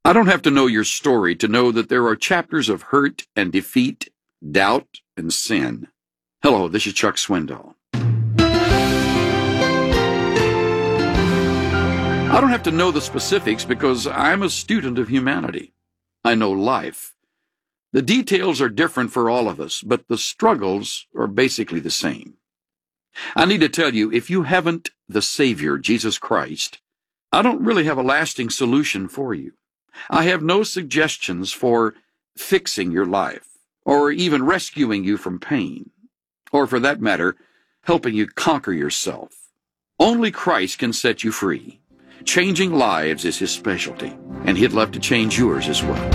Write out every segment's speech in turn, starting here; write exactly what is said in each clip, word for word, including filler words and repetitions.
I don't have to know your story to know that there are chapters of hurt and defeat, doubt and sin. Hello, this is Chuck Swindoll. I don't have to know the specifics because I'm a student of humanity. I know life. The details are different for all of us, but the struggles are basically the same. I need to tell you, if you haven't the Savior, Jesus Christ, I don't really have a lasting solution for you. I have no suggestions for fixing your life, or even rescuing you from pain, or for that matter, helping you conquer yourself. Only Christ can set you free. Changing lives is his specialty, and he'd love to change yours as well.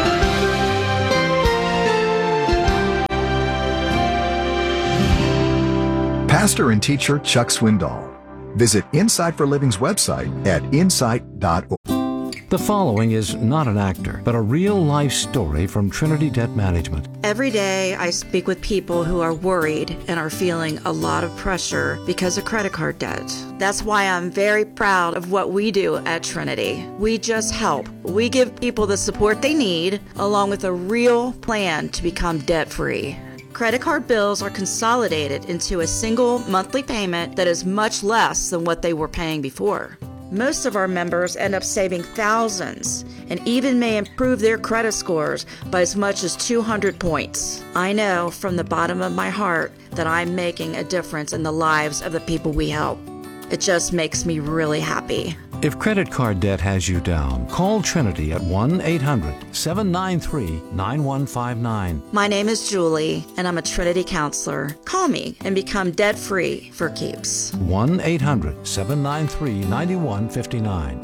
Pastor and teacher Chuck Swindoll. Visit Insight for Living's website at insight dot org. The following is not an actor, but a real-life story from Trinity Debt Management. Every day I speak with people who are worried and are feeling a lot of pressure because of credit card debt. That's why I'm very proud of what we do at Trinity. We just help. We give people the support they need, along with a real plan to become debt-free. Credit card bills are consolidated into a single monthly payment that is much less than what they were paying before. Most of our members end up saving thousands and even may improve their credit scores by as much as two hundred points. I know from the bottom of my heart that I'm making a difference in the lives of the people we help. It just makes me really happy. If credit card debt has you down, call Trinity at one eight hundred seven nine three nine one five nine. My name is Julie, and I'm a Trinity counselor. Call me and become debt-free for keeps. one eight hundred seven nine three nine one five nine.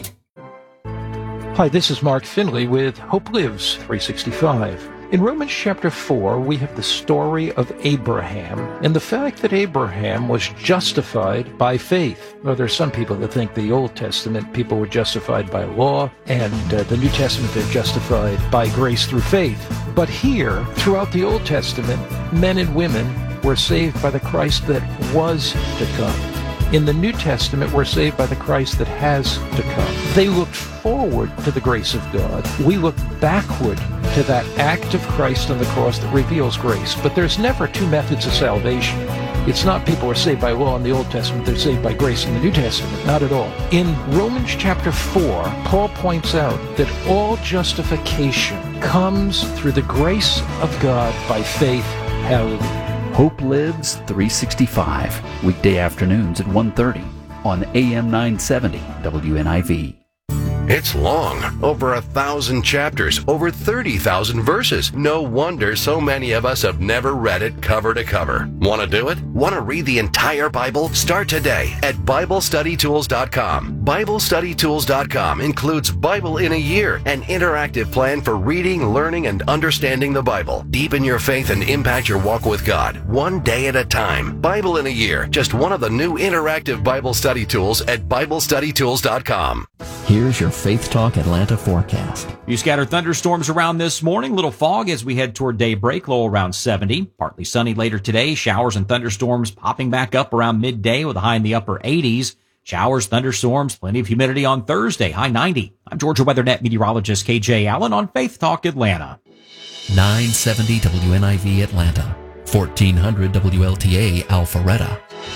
Hi, this is Mark Finley with Hope Lives three sixty-five. In Romans chapter four, we have the story of Abraham and the fact that Abraham was justified by faith. Well, there are some people that think the Old Testament people were justified by law, and uh, the New Testament they're justified by grace through faith. But here, throughout the Old Testament, men and women were saved by the Christ that was to come. In the New Testament, we're saved by the Christ that has to come. They looked forward to the grace of God. We look backward to that act of Christ on the cross that reveals grace. But there's never two methods of salvation. It's not people are saved by law in the Old Testament, they're saved by grace in the New Testament. Not at all. In Romans chapter four, Paul points out that all justification comes through the grace of God by faith. Hallelujah. Hope Lives three sixty-five, weekday afternoons at one thirty on A M nine seventy W N I V. It's long, over a thousand chapters, over thirty thousand verses. No wonder so many of us have never read it cover to cover. Want to do it? Want to read the entire Bible? Start today at Bible Study Tools dot com. Bible Study Tools dot com includes Bible in a Year, an interactive plan for reading, learning, and understanding the Bible. Deepen your faith and impact your walk with God, one day at a time. Bible in a Year, just one of the new interactive Bible study tools at Bible Study Tools dot com. Here's your Faith Talk Atlanta forecast. Few scattered thunderstorms around this morning. Little fog as we head toward daybreak, low around seventy. Partly sunny later today. Showers and thunderstorms popping back up around midday with a high in the upper eighties. Showers, thunderstorms, plenty of humidity on Thursday, high ninety. I'm Georgia WeatherNet meteorologist K J Allen on Faith Talk Atlanta. nine seventy W N I V Atlanta. fourteen hundred W L T A Alpharetta.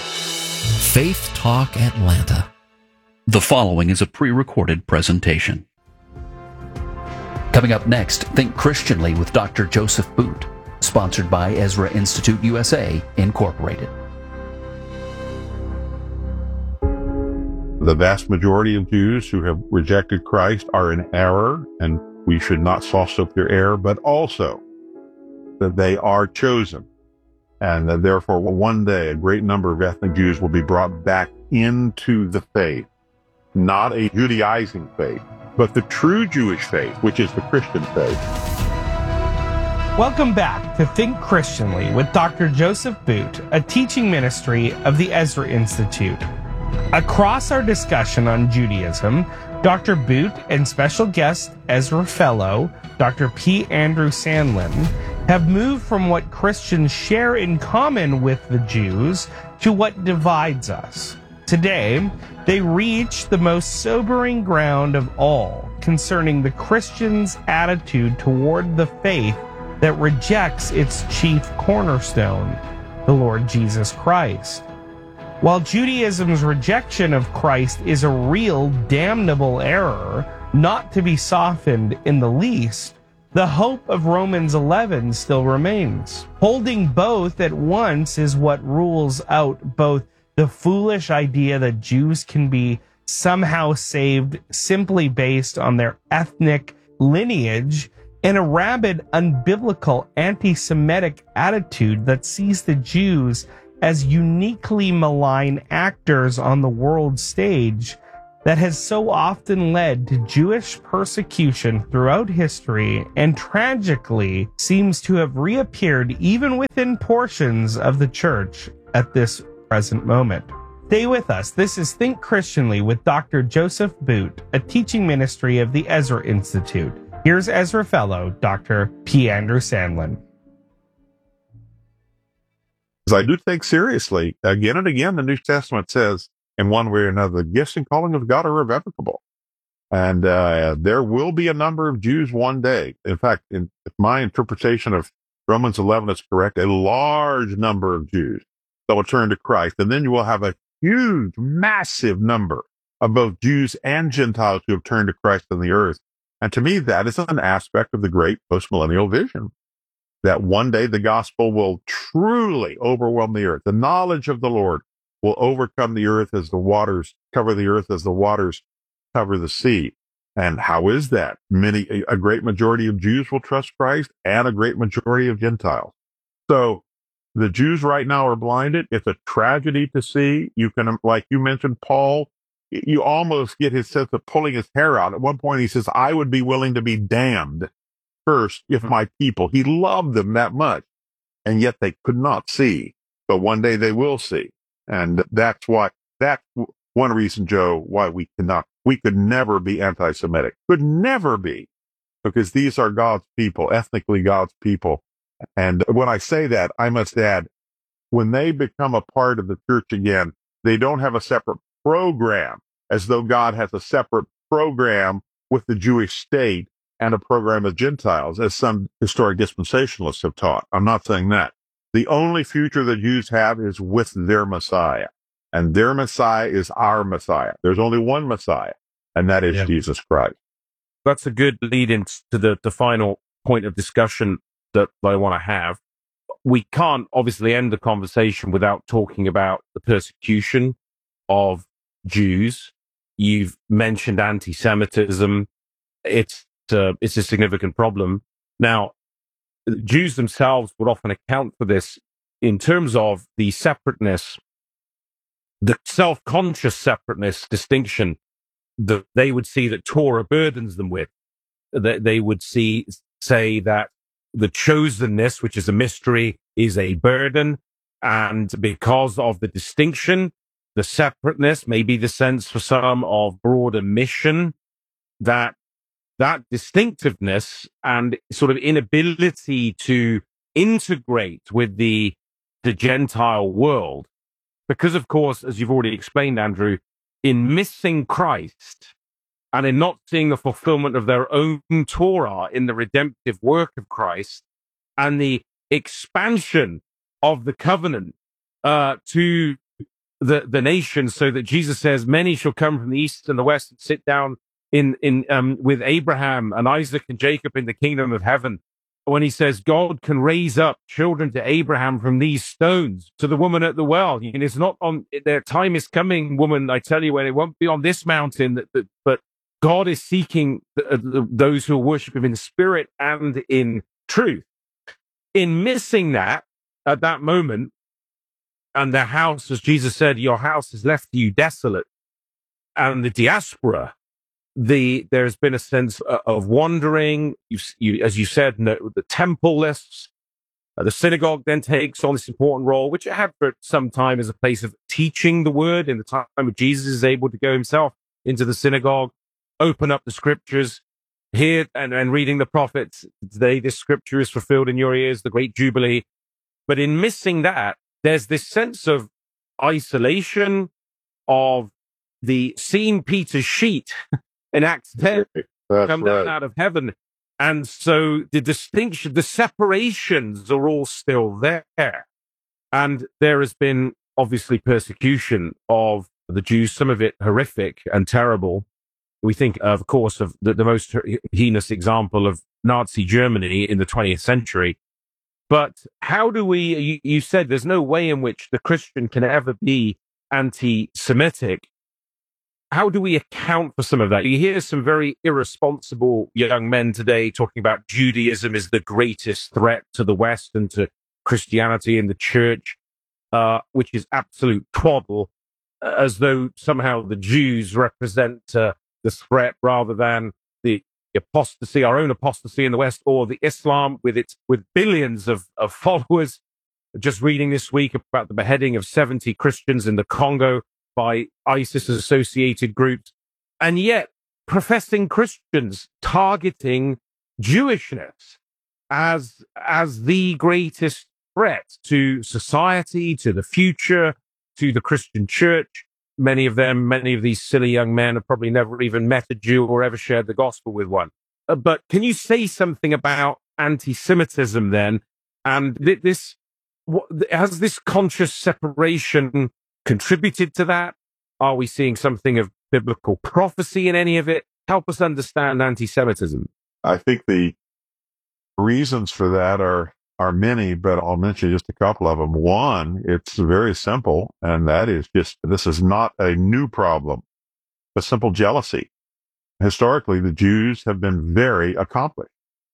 Faith Talk Atlanta. The following is a pre-recorded presentation. Coming up next, Think Christianly with Doctor Joseph Boot, sponsored by Ezra Institute U S A, Incorporated. The vast majority of Jews who have rejected Christ are in error, and we should not sauce up their error, but also that they are chosen, and that therefore one day a great number of ethnic Jews will be brought back into the faith. Not a Judaizing faith, but the true Jewish faith, which is the Christian faith. Welcome back to Think Christianly with Doctor Joseph Boot, a teaching ministry of the Ezra Institute. Across our discussion on Judaism, Doctor Boot and special guest Ezra Fellow, Doctor P. Andrew Sandlin, have moved from what Christians share in common with the Jews to what divides us. Today, they reach the most sobering ground of all, concerning the Christian's attitude toward the faith that rejects its chief cornerstone, the Lord Jesus Christ. While Judaism's rejection of Christ is a real damnable error, not to be softened in the least, the hope of Romans eleven still remains. Holding both at once is what rules out both the foolish idea that Jews can be somehow saved simply based on their ethnic lineage and a rabid, unbiblical, anti-Semitic attitude that sees the Jews as uniquely malign actors on the world stage that has so often led to Jewish persecution throughout history and tragically seems to have reappeared even within portions of the church at this present moment. Stay with us. This is Think Christianly with Doctor Joseph Boot, a teaching ministry of the Ezra Institute. Here's Ezra Fellow, Doctor P. Andrew Sandlin. As I do think seriously, again and again, the New Testament says, in one way or another, the gifts and calling of God are irrevocable. And uh, there will be a number of Jews one day. In fact, in, if my interpretation of Romans eleven is correct, a large number of Jews that will turn to Christ. And then you will have a huge, massive number of both Jews and Gentiles who have turned to Christ on the earth. And to me, that is an aspect of the great postmillennial vision, that one day the gospel will truly overwhelm the earth. The knowledge of the Lord will overcome the earth as the waters cover the earth, as the waters cover the sea. And how is that? Many, a, a great majority of Jews will trust Christ and a great majority of Gentiles. So the Jews right now are blinded. It's a tragedy to see. You can, like you mentioned, Paul, you almost get his sense of pulling his hair out. At one point, he says, I would be willing to be damned first if my people, he loved them that much, and yet they could not see. But one day they will see. And that's why, that's one reason, Joe, why we cannot, we could never be anti-Semitic. Could never be. Because these are God's people, ethnically God's people. And when I say that, I must add, when they become a part of the church again, they don't have a separate program, as though God has a separate program with the Jewish state and a program of Gentiles, as some historic dispensationalists have taught. I'm not saying that. The only future the Jews have is with their Messiah. And their Messiah is our Messiah. There's only one Messiah, and that is yeah. Jesus Christ. That's a good lead into the, the final point of discussion that I want to have. We can't obviously end the conversation without talking about the persecution of Jews. You've mentioned anti-Semitism. It's uh, it's a significant problem. Now, Jews themselves would often account for this in terms of the separateness, the self-conscious separateness distinction that they would see that Torah burdens them with. That they would see, say that the chosenness, which is a mystery, is a burden. And because of the distinction, the separateness, maybe the sense for some of broader mission, that that distinctiveness and sort of inability to integrate with the the Gentile world, because of course, as you've already explained, Andrew, in missing Christ and in not seeing the fulfillment of their own Torah in the redemptive work of Christ and the expansion of the covenant uh, to the the nations, so that Jesus says, many shall come from the east and the west and sit down in in um with Abraham and Isaac and Jacob in the kingdom of heaven. When he says God can raise up children to Abraham from these stones, to the woman at the well, and it's not on their time is coming, woman, I tell you, when it won't be on this mountain, that, that but God is seeking the, the, those who worship him in spirit and in truth. In missing that at that moment, and the house, as Jesus said, your house is left to you desolate, and the diaspora, the there's been a sense of wandering. You, you, as you said, no, the temple lists, uh, the synagogue then takes on this important role, which it had for some time as a place of teaching the word. In the time of Jesus, is able to go himself into the synagogue, open up the scriptures, hear and, and reading the prophets. Today, this scripture is fulfilled in your ears, the great jubilee. But in missing that, there's this sense of isolation, of the seeing Peter's sheet in Acts ten, That's come right. down out of heaven. And so the distinction, the separations are all still there. And there has been obviously persecution of the Jews, some of it horrific and terrible. We think, of course, of the, the most heinous example of Nazi Germany in the twentieth century. But how do we, you, you said there's no way in which the Christian can ever be anti-Semitic. How do we account for some of that? You hear some very irresponsible young men today talking about Judaism is the greatest threat to the West and to Christianity and the church, uh, which is absolute twaddle, as though somehow the Jews represent uh, the threat rather than the apostasy, our own apostasy in the West, or the Islam with its with billions of, of followers. Just reading this week about the beheading of seventy Christians in the Congo by ISIS-associated groups, and yet professing Christians targeting Jewishness as as the greatest threat to society, to the future, to the Christian church. Many of them, many of these silly young men have probably never even met a Jew or ever shared the gospel with one. Uh, but can you say something about anti-Semitism then? And th- this, what, has this conscious separation contributed to that? Are we seeing something of biblical prophecy in any of it? Help us understand anti-Semitism. I think the reasons for that are are many, but I'll mention just a couple of them. One, it's very simple, and that is just, this is not a new problem, but simple jealousy. Historically, the Jews have been very accomplished,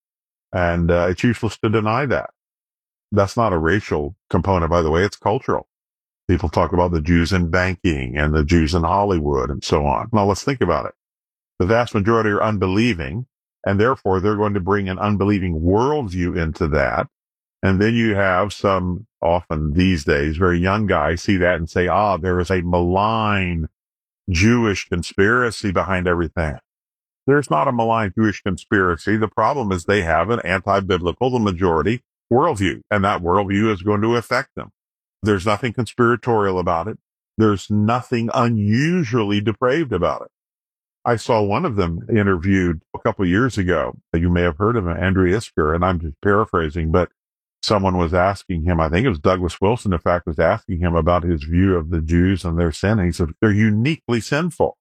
and uh, it's useless to deny that. That's not a racial component, by the way, it's cultural. People talk about the Jews in banking and the Jews in Hollywood and so on. Now, let's think about it. The vast majority are unbelieving, and therefore they're going to bring an unbelieving worldview into that. And then you have some, often these days, very young guys see that and say, ah, there is a malign Jewish conspiracy behind everything. There's not a malign Jewish conspiracy. The problem is they have an anti-biblical, the majority, worldview, and that worldview is going to affect them. There's nothing conspiratorial about it. There's nothing unusually depraved about it. I saw one of them interviewed a couple of years ago. You may have heard of him, Andrew Isker, and I'm just paraphrasing, but someone was asking him, I think it was Douglas Wilson, in fact, was asking him about his view of the Jews and their sin. And he said, they're uniquely sinful.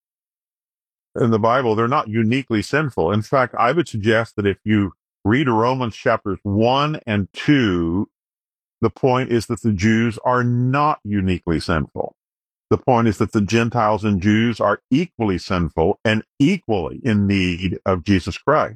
In the Bible, they're not uniquely sinful. In fact, I would suggest that if you read Romans chapters one and two, the point is that the Jews are not uniquely sinful. The point is that the Gentiles and Jews are equally sinful and equally in need of Jesus Christ.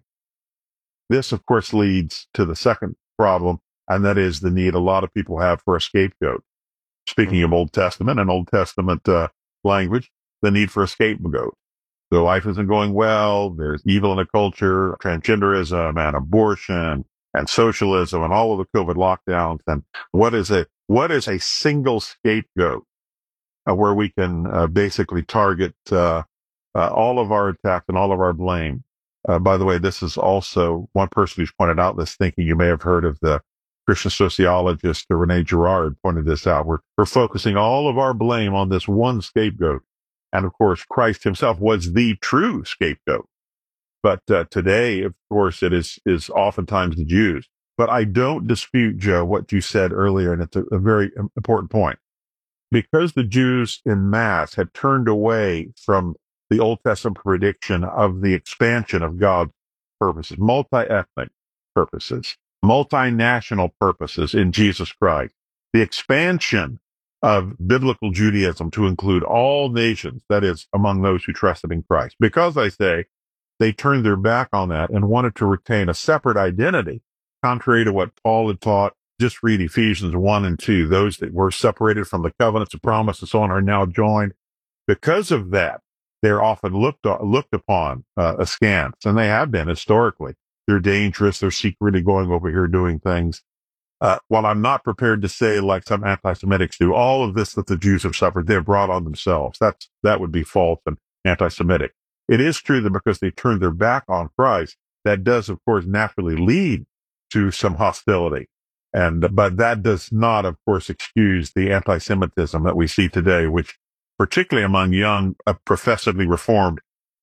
This, of course, leads to the second problem, and that is the need a lot of people have for a scapegoat. Speaking of Old Testament and Old Testament uh, language, the need for a scapegoat. So life isn't going well, there's evil in the culture, transgenderism and abortion and socialism and all of the COVID lockdowns. And what is a, what is a single scapegoat uh, where we can uh, basically target uh, uh, all of our attacks and all of our blame? Uh, by the way, this is also one person who's pointed out this thinking. You may have heard of the Christian sociologist Rene Girard pointed this out. We're, we're focusing all of our blame on this one scapegoat. And of course, Christ himself was the true scapegoat. But uh, today, of course, it is, is oftentimes the Jews. But I don't dispute, Joe, what you said earlier, and it's a, a very important point. Because the Jews in mass had turned away from the Old Testament prediction of the expansion of God's purposes, multi-ethnic purposes, multinational purposes in Jesus Christ, the expansion of biblical Judaism to include all nations, that is, among those who trusted in Christ. Because, I say, they turned their back on that and wanted to retain a separate identity, contrary to what Paul had taught. Just read Ephesians one and two. Those that were separated from the covenants of promise and so on are now joined. Because of that, they're often looked looked upon uh, askance, and they have been historically. They're dangerous. They're secretly going over here doing things. Uh, while I'm not prepared to say, like some anti-Semitics do, all of this that the Jews have suffered, they've brought on themselves. That's, that would be false and anti-Semitic. It is true that because they turned their back on Christ, that does, of course, naturally lead to some hostility. And, but that does not, of course, excuse the anti-Semitism that we see today, which particularly among young, uh, professedly reformed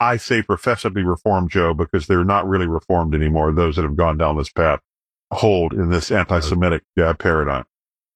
I say professedly reformed, Joe, because they're not really reformed anymore. Those that have gone down this path hold in this anti-Semitic uh, paradigm.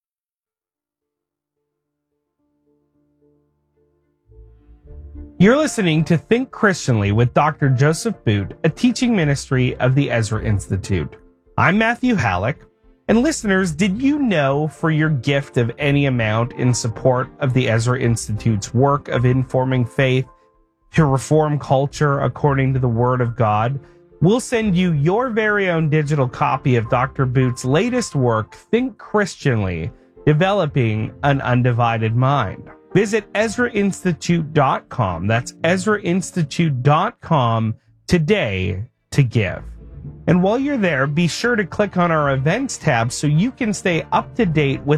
You're listening to Think Christianly with Doctor Joseph Boot, a teaching ministry of the Ezra Institute. I'm Matthew Halleck. And listeners, did you know for your gift of any amount in support of the Ezra Institute's work of informing faith to reform culture according to the Word of God, we'll send you your very own digital copy of Doctor Boot's latest work, Think Christianly, Developing an Undivided Mind. Visit Ezra Institute dot com. That's Ezra Institute dot com today to give. And while you're there, be sure to click on our events tab so you can stay up to date with